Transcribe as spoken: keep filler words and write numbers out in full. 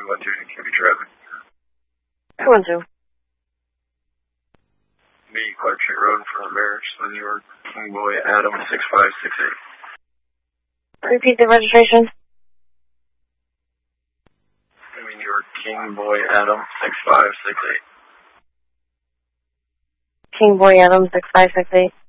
three one two, Q B traffic. three one two. B, Clark Street Road in front of Marriage, New York, King Boy Adam six five six eight. Repeat the registration. I mean, New York, King Boy Adam six five six eight. King Boy Adam six five six eight.